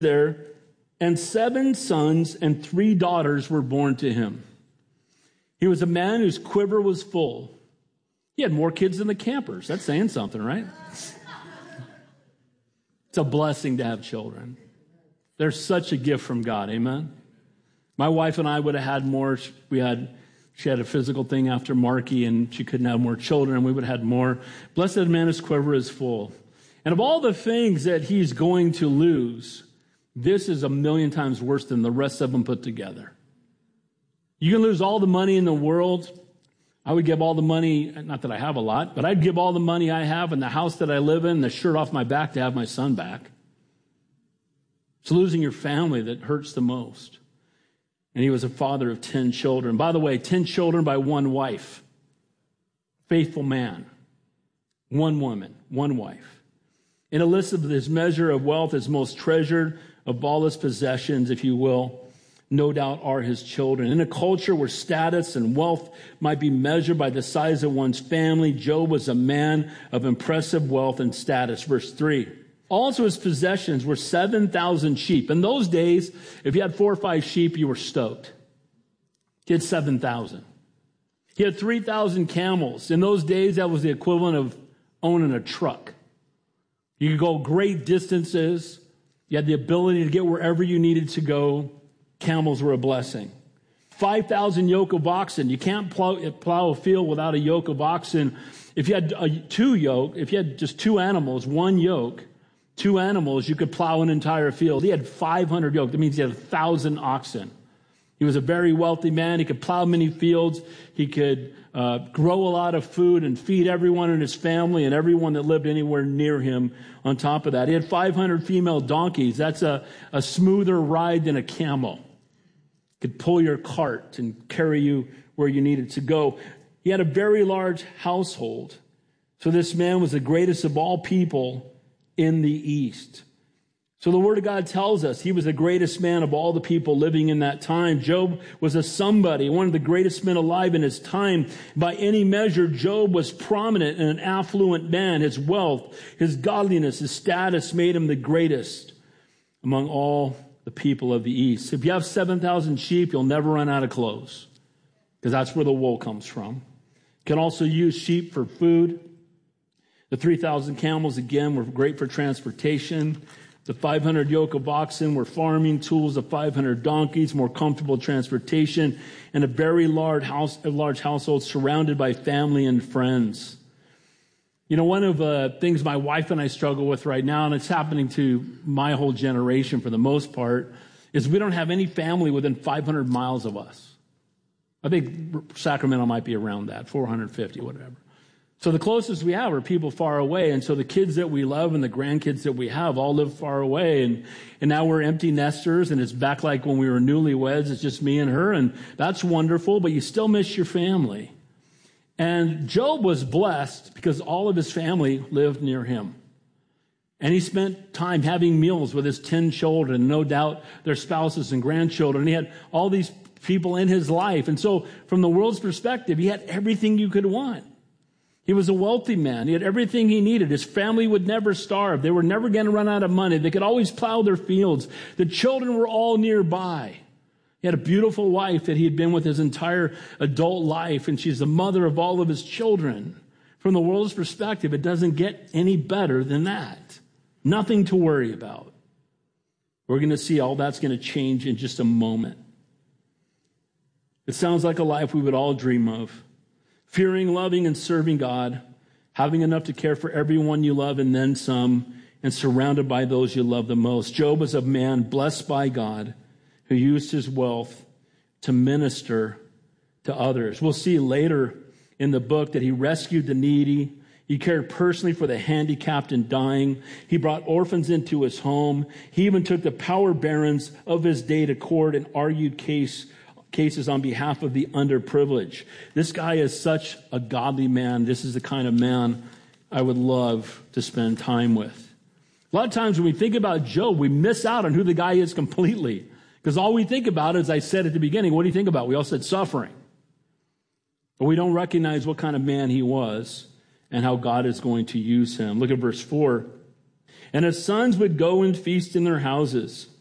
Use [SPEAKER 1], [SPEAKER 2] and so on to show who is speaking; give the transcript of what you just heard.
[SPEAKER 1] there, and 7 sons and 3 daughters were born to him. He was a man whose quiver was full. He had more kids than the campers. That's saying something, right? It's a blessing to have children. They're such a gift from God, amen? My wife and I would have had more. She had a physical thing after Marky, and she couldn't have more children, and we would have had more. Blessed man, his quiver is full. And of all the things that he's going to lose, this is 1,000,000 times worse than the rest of them put together. You can lose all the money in the world. I would give all the money, not that I have a lot, but I'd give all the money I have and the house that I live in, the shirt off my back to have my son back. It's losing your family that hurts the most. And he was a father of 10 children. By the way, 10 children by 1 wife. Faithful man. 1 woman, 1 wife. In a list of his measure of wealth, his most treasured of all his possessions, if you will, no doubt are his children. In a culture where status and wealth might be measured by the size of one's family, Job was a man of impressive wealth and status. Verse 3. Also his possessions were 7,000 sheep. In those days, if you had 4 or 5 sheep, you were stoked. He had 7,000. He had 3,000 camels. In those days, that was the equivalent of owning a truck. You could go great distances. You had the ability to get wherever you needed to go. Camels were a blessing. 5,000 yoke of oxen. You can't plow a field without a yoke of oxen. If you had if you had just 2 animals, 1 yoke, 2 animals, you could plow an entire field. He had 500 yoke. That means he had 1,000 oxen. He was a very wealthy man. He could plow many fields. He could grow a lot of food and feed everyone in his family and everyone that lived anywhere near him on top of that. He had 500 female donkeys. That's a smoother ride than a camel. Could pull your cart and carry you where you needed to go. He had a very large household. So this man was the greatest of all people in the East. So the Word of God tells us he was the greatest man of all the people living in that time. Job was a somebody, one of the greatest men alive in his time. By any measure, Job was prominent and an affluent man. His wealth, his godliness, his status made him the greatest among all the people of the East. If you have 7,000 sheep, you'll never run out of clothes, because that's where the wool comes from. You can also use sheep for food. The 3,000 camels, again, were great for transportation. The 500 yoke of oxen were farming tools. The 500 donkeys, more comfortable transportation, and a very large household surrounded by family and friends. You know, one of the things my wife and I struggle with right now, and it's happening to my whole generation for the most part, is we don't have any family within 500 miles of us. I think Sacramento might be around that, 450, whatever. So the closest we have are people far away. And so the kids that we love and the grandkids that we have all live far away. And now we're empty nesters, and it's back like when we were newlyweds. It's just me and her, and that's wonderful, but you still miss your family. And Job was blessed because all of his family lived near him. And he spent time having meals with his 10 children, no doubt their spouses and grandchildren. He had all these people in his life. And so from the world's perspective, he had everything you could want. He was a wealthy man. He had everything he needed. His family would never starve. They were never going to run out of money. They could always plow their fields. The children were all nearby. He had a beautiful wife that he had been with his entire adult life, and she's the mother of all of his children. From the world's perspective, it doesn't get any better than that. Nothing to worry about. We're going to see all that's going to change in just a moment. It sounds like a life we would all dream of. Fearing, loving, and serving God, having enough to care for everyone you love and then some, and surrounded by those you love the most. Job was a man blessed by God who used his wealth to minister to others. We'll see later in the book that he rescued the needy. He cared personally for the handicapped and dying. He brought orphans into his home. He even took the power barons of his day to court and argued cases on behalf of the underprivileged. This guy is such a godly man. This is the kind of man I would love to spend time with. A lot of times when we think about Job, we miss out on who the guy is completely. Because all we think about, as I said at the beginning, what do you think about? We all said suffering. But we don't recognize what kind of man he was and how God is going to use him. Look at verse 4. And his sons would go and feast in their houses.